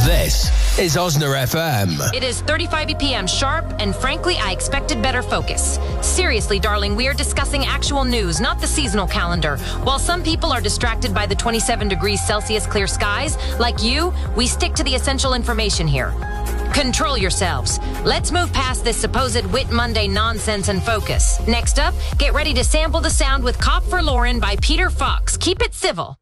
This is Osner FM. It is 35 p.m. sharp, and frankly, I expected better focus. Seriously, darling, we are discussing actual news, not the seasonal calendar. While some people are distracted by the 27 degrees Celsius clear skies, like you, we stick to the essential information here. Control yourselves. Let's move past this supposed Whit Monday nonsense and focus. Next up, get ready to sample the sound with Cop for Lauren by Peter Fox. Keep it civil.